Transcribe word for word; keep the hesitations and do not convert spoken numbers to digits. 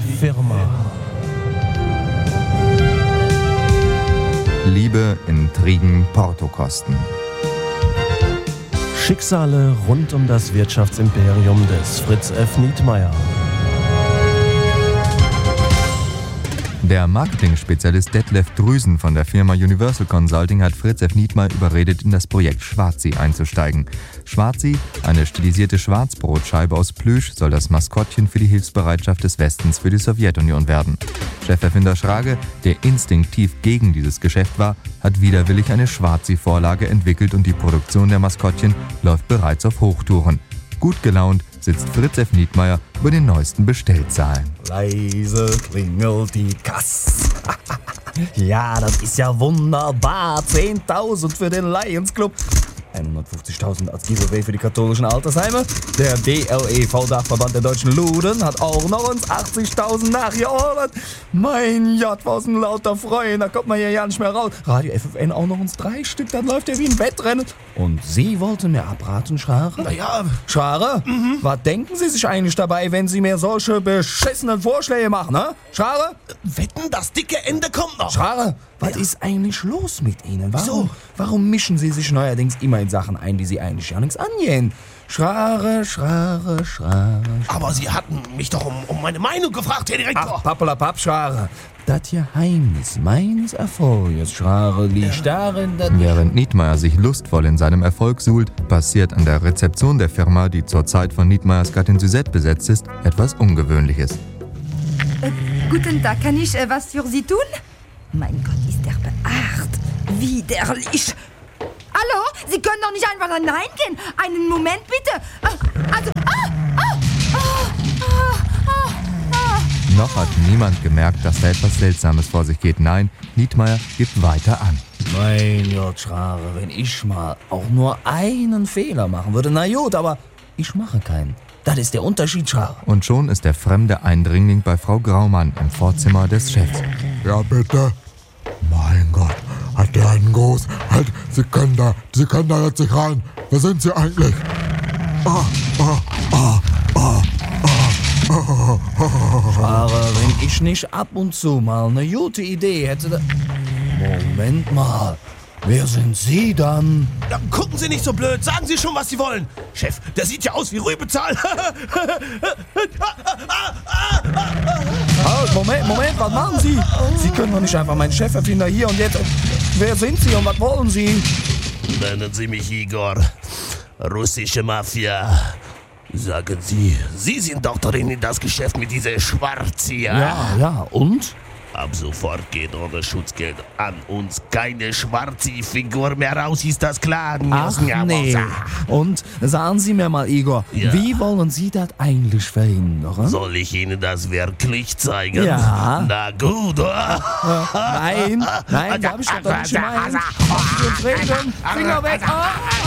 Firma. Liebe, Intrigen, Portokosten. Schicksale rund um das Wirtschaftsimperium des Fritz F. Nietmeyer. Der Marketing-Spezialist Detlef Drüsen von der Firma Universal Consulting hat Fritz F. Nietmeyer überredet, in das Projekt Schwarzi einzusteigen. Schwarzi, eine stilisierte Schwarzbrotscheibe aus Plüsch, soll das Maskottchen für die Hilfsbereitschaft des Westens für die Sowjetunion werden. Cheferfinder Schrage, der instinktiv gegen dieses Geschäft war, hat widerwillig eine Schwarzi-Vorlage entwickelt und die Produktion der Maskottchen läuft bereits auf Hochtouren. Gut gelaunt sitzt Fritz F. Nietmeyer über den neuesten Bestellzahlen. Leise klingelt die Kasse. Ja, das ist ja wunderbar. zehntausend für den Lions Club. hundertfünfzigtausend als Giveaway für die katholischen Altersheime. Der D L E V-Dachverband der deutschen Luden hat auch noch uns achtzigtausend nachgeordert. Mein Gott, was ein lauter Freund, da kommt man hier ja nicht mehr raus. Radio F F N auch noch uns drei Stück, dann läuft er wie ein Wettrennen. Und Sie wollten mir abraten, Schrare? Naja, Schrare, mhm. was denken Sie sich eigentlich dabei, wenn Sie mir solche beschissenen Vorschläge machen, ne? Schrare? wetten, das dicke Ende kommt noch. Schrare, was Ja. ist eigentlich los mit Ihnen? Warum, Wieso? warum mischen Sie sich neuerdings immer in Sachen ein, die Sie eigentlich ja nichts angehen? Schrare, Schrare, Schrare. Aber Sie hatten mich doch um, um meine Meinung gefragt, Herr Direktor. Ach, Pappelapapp, Schrare. Das Geheimnis meines Erfolges, Schrare, liegt darin, dass... Während Nietmeyer sich lustvoll in seinem Erfolg suhlt, passiert an der Rezeption der Firma, die zur Zeit von Nietmeyers Gattin Suzette besetzt ist, etwas Ungewöhnliches. Äh, guten Tag, kann ich äh, was für Sie tun? Mein Gott, ist der beacht. Widerlich. Hallo? Sie können doch nicht einfach hineingehen. Einen Moment, bitte. Äh, also, ah, ah, ah, ah, ah, ah. Noch hat niemand gemerkt, dass da etwas Seltsames vor sich geht. Nein, Nietmeyer gibt weiter an. Mein Gott, Schrare, wenn ich mal auch nur einen Fehler machen würde, na gut, aber ich mache keinen. Das ist der Unterschied, Schrare. Und schon ist der fremde Eindringling bei Frau Graumann im Vorzimmer des Chefs. Ja, bitte. Mein Gott, hat der einen groß. Halt, Sie können da, Sie können da jetzt nicht rein. Wer sind Sie eigentlich? Ah, ah, ah, ah, ah, ah, ah. Schrare, wenn ich nicht ab und zu mal eine gute Idee hätte, da... Moment mal, wer sind Sie dann? Ja, gucken Sie nicht so blöd, sagen Sie schon, was Sie wollen. Chef, der sieht ja aus wie Rübezahl. Halt, Moment, Moment, was machen Sie? Sie können doch nicht einfach meinen Cheferfinder hier und jetzt... Wer sind Sie und was wollen Sie? Nennen Sie mich Igor. Russische Mafia. Sagen Sie, Sie sind doch drin in das Geschäft mit dieser Schwarzi, ja? Ja, ja, und? Ab sofort geht ohne Schutzgeld an uns keine Schwarzi-Figur mehr raus, ist das klar? Ach nee. Und sagen Sie mir mal, Igor, Ja. wie wollen Sie das eigentlich verhindern? Soll ich Ihnen das wirklich zeigen? Ja. Na gut, oder? Nein, nein, da hab ich doch nicht gemeint. Finger weg! Ah!